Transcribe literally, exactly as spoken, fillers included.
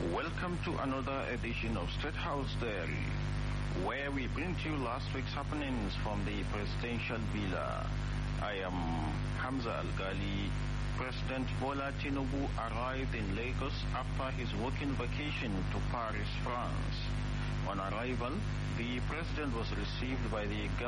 Welcome to another edition of State House Diary, where we bring to you last week's happenings from the presidential villa. I am Hamza Al-Ghali. President Bola Tinubu arrived in Lagos after his working vacation to Paris, France. On arrival, the president was received by the government